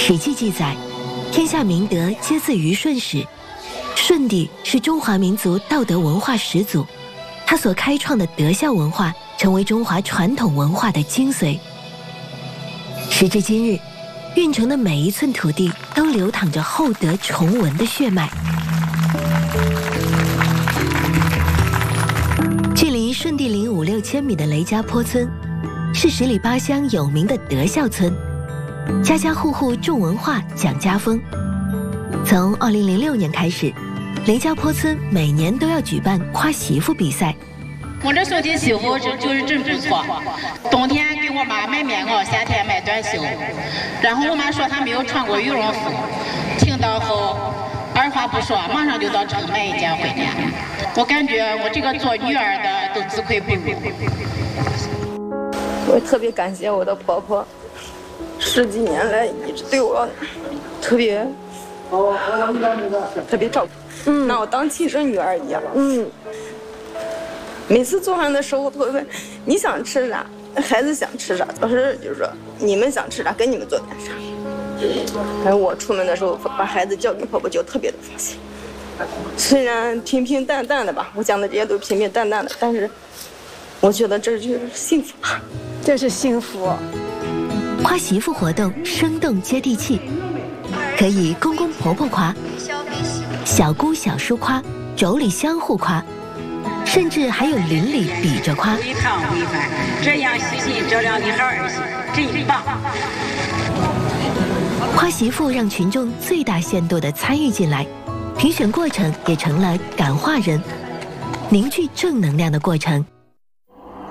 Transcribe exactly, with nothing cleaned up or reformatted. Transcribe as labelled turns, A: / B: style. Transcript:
A: 史记》记载，天下明德皆自于舜始。舜帝是中华民族道德文化始祖，他所开创的德孝文化成为中华传统文化的精髓。时至今日，运城的每一寸土地都流淌着厚德崇文的血脉。距离舜帝陵五六千米的雷家坡村，是十里八乡有名的德孝村，家家户户重文化讲家风。从二零零六年开始，雷家坡村每年都要举办夸媳妇比赛。
B: 我这兄弟媳妇就就是真不错，冬天给我妈买棉袄，夏天买短袖。然后我妈说她没有穿过羽绒服，听到后二话不说，马上就到城买一件回来。我感觉我这个做女儿的都自愧不如。
C: 我特别感谢我的婆婆，十几年来一直对我特别特别照顾，嗯，拿我当亲生女儿一样，嗯。每次做饭的时候，都会问你想吃啥，孩子想吃啥，当时就是说你们想吃啥，给你们做点啥。还有我出门的时候，把孩子交给婆婆就特别的放心。虽然平平淡淡的吧，我讲的这些都平平淡淡的，但是我觉得这就是幸福，
D: 这是幸福。
A: 夸媳妇活动生动接地气，可以公公婆婆夸，小姑小叔夸，妯娌相互夸。甚至还有邻里比着夸，
B: 一趟回饭，这样细心照料你儿媳，真棒！
A: 夸媳妇让群众最大限度地参与进来，评选过程也成了感化人、凝聚正能量的过程。